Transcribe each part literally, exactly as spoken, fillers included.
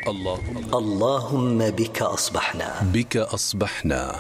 اللهم اللهم بك أصبحنا بك أصبحنا.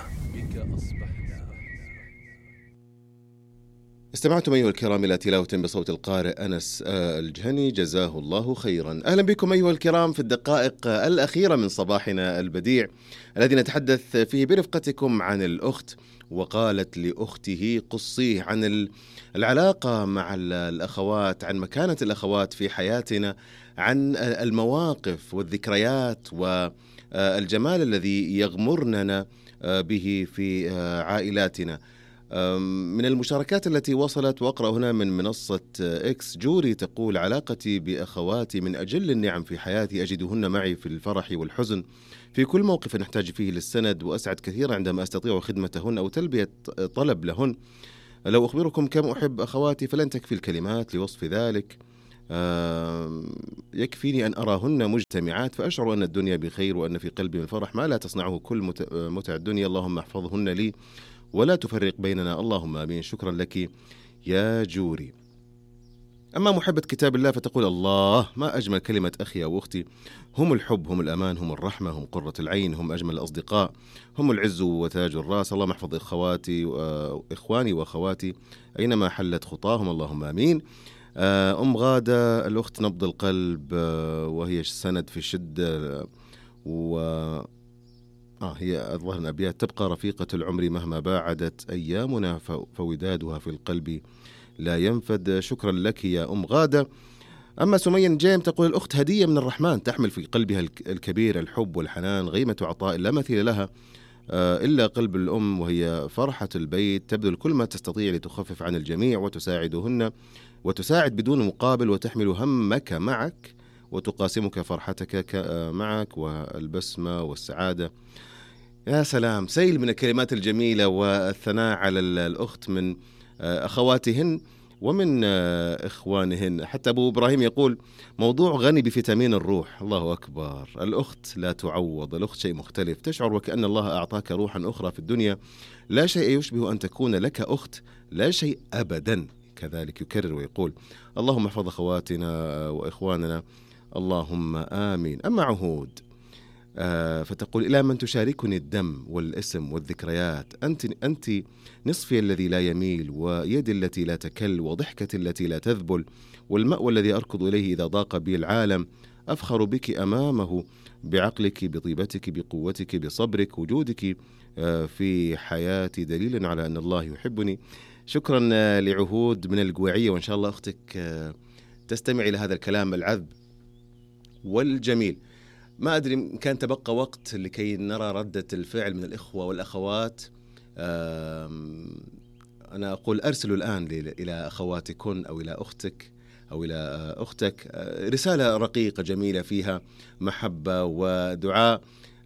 استمعتم أيها الكرام إلى تلاوة بصوت القارئ أنس الجهني جزاه الله خيرا. أهلا بكم أيها الكرام في الدقائق الأخيرة من صباحنا البديع الذي نتحدث فيه برفقتكم عن الأخت. وقالت لأخته قصيه عن العلاقة مع الأخوات، عن مكانة الأخوات في حياتنا، عن المواقف والذكريات والجمال الذي يغمرنا به في عائلاتنا. من المشاركات التي وصلت، وأقرأ هنا من منصة إكس، جوري تقول: علاقتي بأخواتي من أجل النعم في حياتي، أجدهن معي في الفرح والحزن في كل موقف نحتاج فيه للسند، وأسعد كثيرا عندما أستطيع خدمتهن أو تلبية طلب لهن. لو أخبركم كم أحب أخواتي فلن تكفي الكلمات لوصف ذلك. يكفيني أن أراهن مجتمعات فأشعر أن الدنيا بخير وأن في قلبي من فرح ما لا تصنعه كل متع الدنيا. اللهم احفظهن لي ولا تفرق بيننا، اللهم آمين. شكرا لك يا جوري. أما محبة كتاب الله فتقول: الله، ما أجمل كلمة أخي أو أختي، هم الحب، هم الأمان، هم الرحمة، هم قرة العين، هم أجمل الأصدقاء، هم العز وتاج الرأس. اللهم احفظ إخواتي وإخواني وأخواتي أينما حلت خطاهم، اللهم آمين. أم غادة الأخت نبض القلب، وهي سند في شدة، و آه هي الظهر أبيات: تبقى رفيقة العمر مهما باعدت أيامنا، فودادها في القلب لا ينفد. شكرا لك يا أم غادة. أما سمية جيم تقول: الأخت هدية من الرحمن تحمل في قلبها الكبير الحب والحنان، غيمة عطاء لا مثيل لها إلا قلب الأم، وهي فرحة البيت، تبذل كل ما تستطيع لتخفف عن الجميع وتساعدهن وتساعد بدون مقابل، وتحمل همك معك وتقاسمك فرحتك معك والبسمة والسعادة. يا سلام، سيل من الكلمات الجميلة والثناء على الأخت من أخواتهن ومن إخوانهن. حتى أبو إبراهيم يقول: موضوع غني بفيتامين الروح. الله أكبر. الأخت لا تعوض، الأخت شيء مختلف، تشعر وكأن الله أعطاك روحا أخرى في الدنيا، لا شيء يشبه أن تكون لك أخت، لا شيء أبدا. كذلك يكرر ويقول: اللهم احفظ أخواتنا وإخواننا، اللهم آمين. أما عهود آه فتقول: إلى من تشاركني الدم والاسم والذكريات، أنت أنت نصفي الذي لا يميل، ويدي التي لا تكل، وضحكتي التي لا تذبل، والمأوى الذي أركض إليه إذا ضاق بي العالم. أفخر بك أمامه، بعقلك، بطيبتك، بقوتك، بصبرك، وجودك آه في حياتي دليل على أن الله يحبني. شكرا آه لعهود من القويعية، وإن شاء الله أختك آه تستمع إلى هذا الكلام العذب والجميل. ما أدري إن كان تبقى وقت لكي نرى ردة الفعل من الإخوة والأخوات. أنا أقول: أرسلوا الآن إلى أخواتكن أو إلى أختك أو إلى أختك رسالة رقيقة جميلة فيها محبة ودعاء،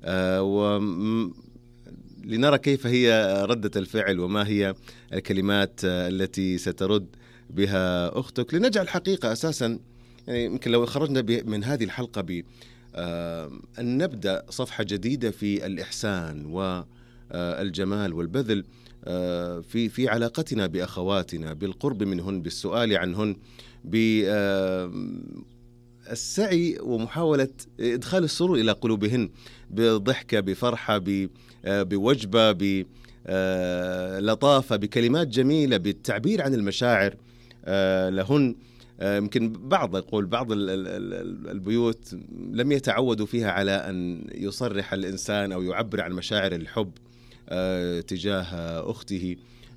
لنرى كيف هي ردة الفعل وما هي الكلمات التي سترد بها أختك، لنجعل حقيقة أساسا. يعني يمكن لو خرجنا من هذه الحلقة ب آه أن نبدأ صفحة جديدة في الإحسان والجمال والبذل آه في في علاقتنا بأخواتنا، بالقرب منهن، بالسؤال عنهن، بالسعي ومحاولة إدخال السرور إلى قلوبهن، بضحكة، بفرحة، بوجبة، بلطافة، بكلمات جميلة، بالتعبير عن المشاعر آه لهن. يمكن بعض يقول بعض البيوت لم يتعودوا فيها على أن يصرح الإنسان أو يعبر عن مشاعر الحب تجاه أخته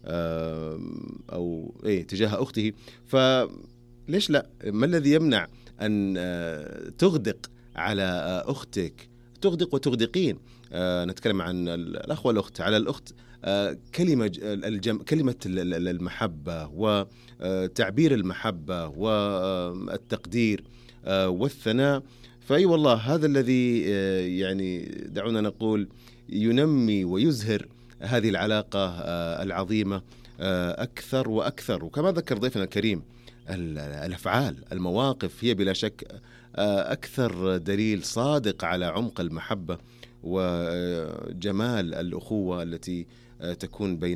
أو إيه تجاه أخته. فليش لا؟ ما الذي يمنع أن تغدق على أختك، تغدق وتغدقين؟ نتكلم عن الأخ والأخت، على الأخت كلمة الجم... كلمة المحبة وتعبير المحبة والتقدير والثناء. فأي والله هذا الذي يعني دعونا نقول ينمي ويزهر هذه العلاقة العظيمة أكثر وأكثر. وكما ذكر ضيفنا الكريم، الأفعال، المواقف هي بلا شك أكثر دليل صادق على عمق المحبة وجمال الأخوة التي تكون بين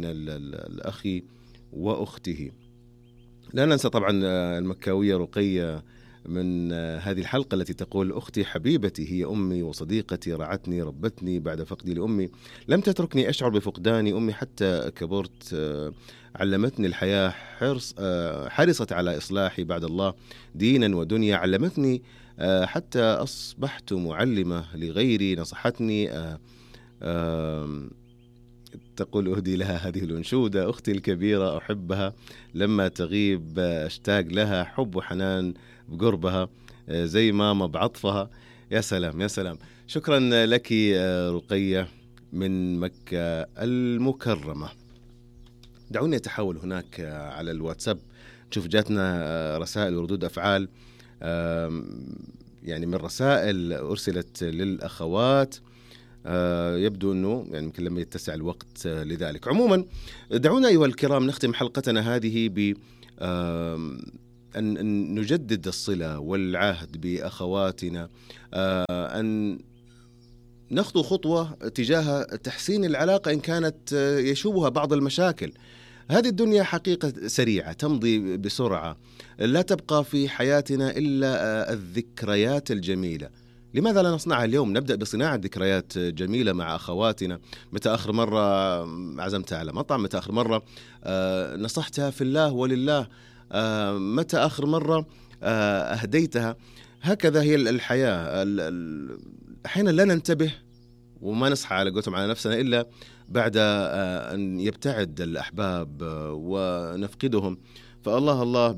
الأخ وأخته. لا ننسى طبعا المكاوية رقية من هذه الحلقة التي تقول: أختي حبيبتي هي أمي وصديقتي، رعتني ربتني بعد فقدي لأمي، لم تتركني أشعر بفقدان أمي حتى كبرت، علمتني الحياة، حرص حرصت على إصلاحي بعد الله دينا ودنيا، علمتني حتى أصبحت معلمة لغيري، نصحتني. تقول: أهدي لها هذه الأنشودة: أختي الكبيرة أحبها، لما تغيب أشتاق لها، حب وحنان بقربها، زي ماما بعطفها. يا سلام يا سلام. شكرا لك رقية من مكة المكرمة. دعوني أتحول هناك على الواتساب، نشوف جاتنا رسائل وردود أفعال، يعني من رسائل أرسلت للأخوات. يبدو أنه يعني يمكن لما يتسع الوقت لذلك. عموما دعونا أيها الكرام نختم حلقتنا هذه ب أن نجدد الصلة والعهد بأخواتنا، أن نخطو خطوة تجاه تحسين العلاقة إن كانت يشوبها بعض المشاكل. هذه الدنيا حقيقة سريعة تمضي بسرعة، لا تبقى في حياتنا إلا الذكريات الجميلة. لماذا لا نصنعها اليوم؟ نبدأ بصناعة ذكريات جميلة مع أخواتنا. متى آخر مرة عزمتها على مطعم؟ متى آخر مرة نصحتها في الله ولله؟ متى آخر مرة أهديتها؟ هكذا هي الحياة. أحيانا لا ننتبه وما نصحى على قولتهم على نفسنا إلا بعد أن يبتعد الأحباب ونفقدهم. فالله الله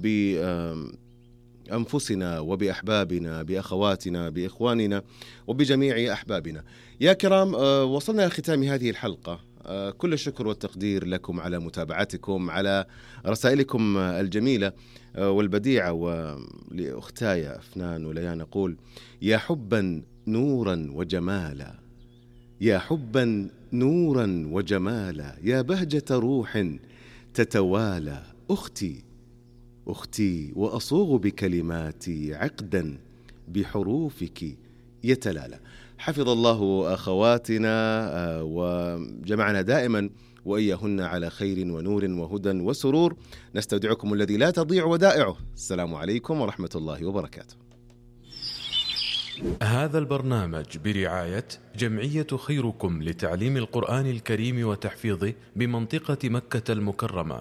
بأنفسنا وبأحبابنا، بأخواتنا، بإخواننا، وبجميع أحبابنا. يا كرام، وصلنا إلى ختام هذه الحلقة. كل الشكر والتقدير لكم على متابعتكم، على رسائلكم الجميلة والبديعة. ولأختاي أفنان وليان أقول: يا حبا نورا وجمالا، يا حبا نورا وجمالا، يا بهجة روح تتوالى، أختي أختي وأصوغ بكلماتي عقدا بحروفك يتلالى. حفظ الله أخواتنا وجمعنا دائما وإياهن على خير ونور وهدى وسرور. نستودعكم الذي لا تضيع ودائعه. السلام عليكم ورحمة الله وبركاته. هذا البرنامج برعاية جمعية خيركم لتعليم القرآن الكريم وتحفيظه بمنطقة مكة المكرمة.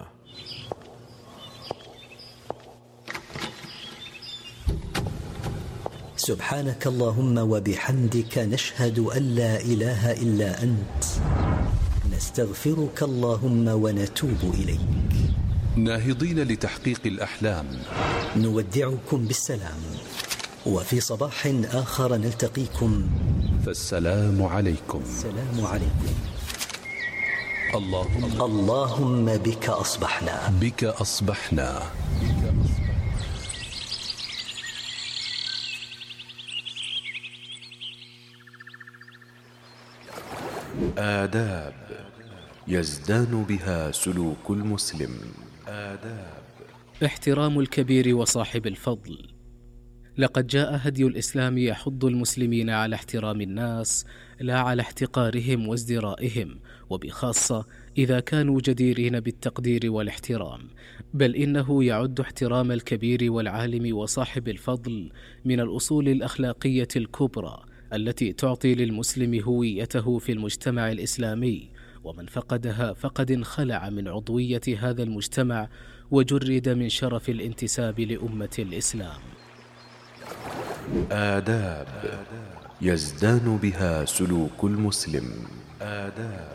سبحانك اللهم وبحمدك، نشهد أن لا إله إلا أنت، نستغفرك اللهم ونتوب إليك. ناهضين لتحقيق الأحلام، نودعكم بالسلام، وفي صباح آخر نلتقيكم، فالسلام عليكم. السلام عليكم. اللهم اللهم بك أصبحنا، بك أصبحنا. آداب يزدان بها سلوك المسلم. آداب: احترام الكبير وصاحب الفضل. لقد جاء هدي الإسلام يحض المسلمين على احترام الناس، لا على احتقارهم وازدرائهم، وبخاصة إذا كانوا جديرين بالتقدير والاحترام. بل إنه يعد احترام الكبير والعالم وصاحب الفضل من الأصول الأخلاقية الكبرى التي تعطي للمسلم هويته في المجتمع الإسلامي، ومن فقدها فقد انخلع من عضوية هذا المجتمع وجرد من شرف الانتساب لأمة الإسلام. آداب يزدان بها سلوك المسلم. آداب.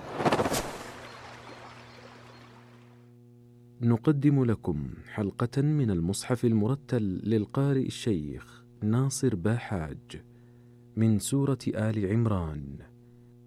نقدم لكم حلقة من المصحف المرتل للقارئ الشيخ ناصر باحاج من سورة آل عمران.